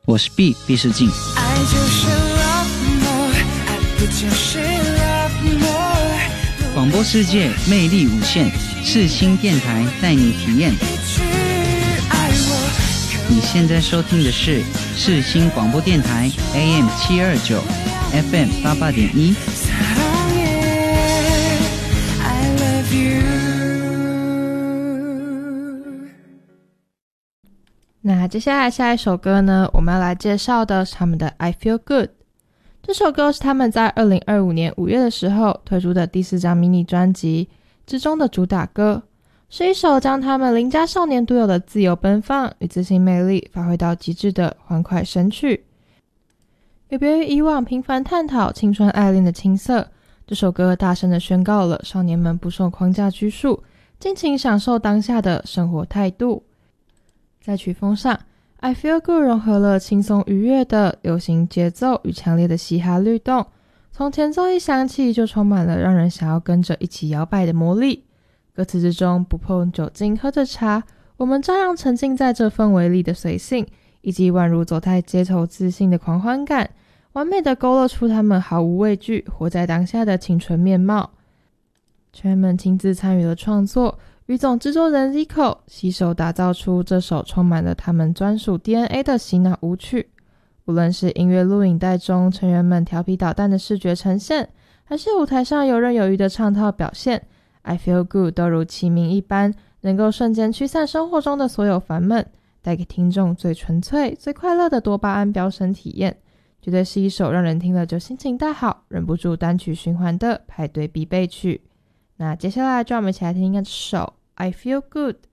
我是毕世敬。 爱就是 love more， 爱不就是 love more。 广播世界魅力无限，世新电台带你体验。你现在收听的是世新广播电台 AM 729 FM 88.1。 那接下来下一首歌呢，我们要来介绍的是他们的 I Feel Good。 这首歌是他们在2025年5月的时候推出的第4张迷你专辑之中的主打歌，是一首将他们邻家少年独有的自由奔放与自信魅力发挥到极致的欢快神曲。有别于以往频繁探讨青春爱恋的青涩，这首歌大声地宣告了少年们不受框架拘束，尽情享受当下的生活态度。在曲风上， I Feel Good 融合了轻松愉悦的流行节奏与强烈的嘻哈律动，从前奏一响起就充满了让人想要跟着一起摇摆的魔力。歌词之中不碰酒精喝着茶，我们照样沉浸在这氛围里的随性，以及宛如走在街头自信的狂欢感，完美的勾勒出他们毫无畏惧活在当下的青春面貌。成员们亲自参与了创作，与总制作人 Zico 携手打造出这首充满了他们专属 DNA 的洗脑舞曲。无论是音乐录影带中成员们调皮捣蛋的视觉呈现，还是舞台上游刃有余的唱跳表现， I Feel Good 都如其名一般，能够瞬间驱散生活中的所有烦闷，带给听众最纯粹最快乐的多巴胺飙升体验，绝对是一首让人听了就心情大好，忍不住单曲循环的派对必备曲。那接下来就让我们一起来听这首 I Feel Good。